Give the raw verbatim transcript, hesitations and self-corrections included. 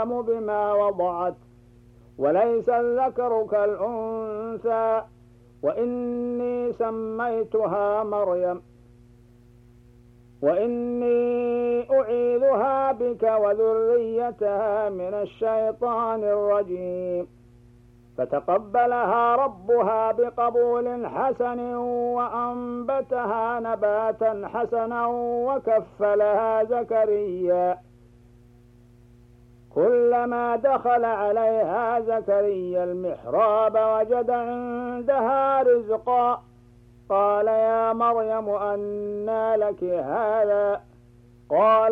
أعلم بما وضعت وليس الذكر كالأنثى وإني سميتها مريم وإني أعيذها بك وذريتها من الشيطان الرجيم فتقبلها ربها بقبول حسن وأنبتها نباتا حسنا وكفلها زكريا كلما دخل عليها زكريا المحراب وجد عندها رزقا قال يا مريم أنى لك هذا قال